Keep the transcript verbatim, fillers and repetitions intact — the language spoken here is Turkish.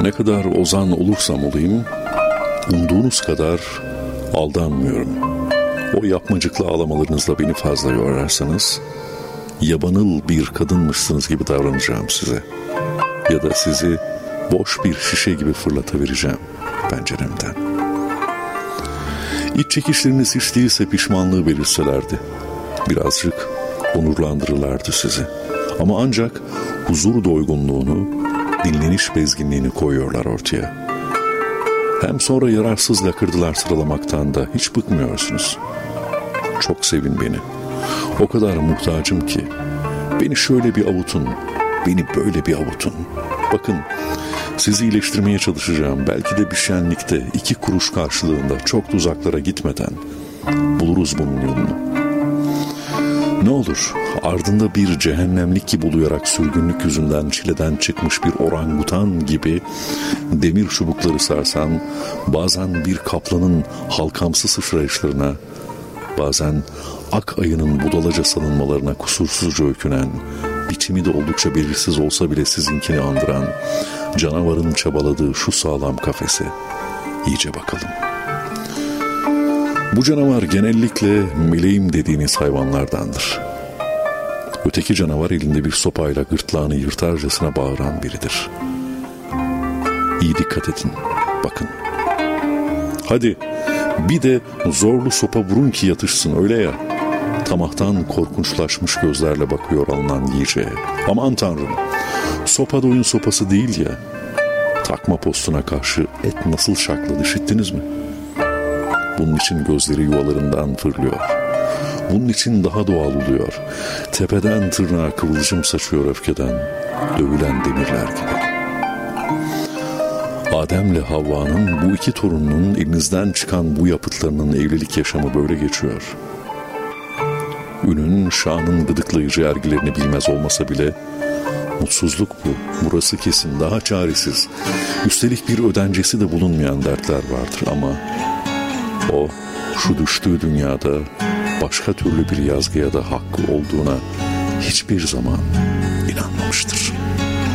Ne kadar ozan olursam olayım, umduğunuz kadar aldanmıyorum. O yapmacıklı ağlamalarınızla beni fazla yorarsanız, yabanıl bir kadınmışsınız gibi davranacağım size. Ya da sizi boş bir şişe gibi fırlatavereceğim penceremden. İç çekişleriniz hiç değilse pişmanlığı belirselerdi. Birazcık onurlandırırlardı sizi. Ama ancak huzur doygunluğunu, dinleniş bezginliğini koyuyorlar ortaya. Hem sonra yararsız lakırdılar sıralamaktan da hiç bıkmıyorsunuz. Çok sevin beni. O kadar muhtacım ki. Beni şöyle bir avutun, beni böyle bir avutun. Bakın, sizi iyileştirmeye çalışacağım. Belki de bir şenlikte iki kuruş karşılığında çok da uzaklara gitmeden buluruz bunun yolunu. Ne olur ardında bir cehennemlik gibi uluyarak sürgünlük yüzünden çileden çıkmış bir orangutan gibi demir çubukları sarsan, bazen bir kaplanın halkamsı sıçrayışlarına, bazen ak ayının budalaca salınmalarına kusursuzca öykünen, biçimi de oldukça belirsiz olsa bile sizinkini andıran canavarın çabaladığı şu sağlam kafese iyice bakalım. Bu canavar genellikle meleğim dediğiniz hayvanlardandır. Öteki canavar elinde bir sopayla gırtlağını yırtarcasına bağıran biridir. İyi dikkat edin, bakın. Hadi bir de zorlu sopa vurun ki yatışsın, öyle ya. Tamahtan korkunçlaşmış gözlerle bakıyor alınan yiyeceğe. Aman Tanrım, sopa da oyun sopası değil ya. Takma postuna karşı et nasıl şakladı, işittiniz mi? Bunun için gözleri yuvalarından fırlıyor. Bunun için daha doğal oluyor. Tepeden tırnağa kıvılcım saçıyor öfkeden, dövülen demirler gibi. Adem'le Havva'nın bu iki torununun elinizden çıkan bu yapıtlarının evlilik yaşamı böyle geçiyor. Ünün, şanın gıdıklayıcı ergilerini bilmez olmasa bile mutsuzluk bu. Burası kesin, daha çaresiz. Üstelik bir ödencesi de bulunmayan dertler vardır ama o şu düştüğü dünyada başka türlü bir yazgıya da hakkı olduğuna hiçbir zaman inanmamıştır.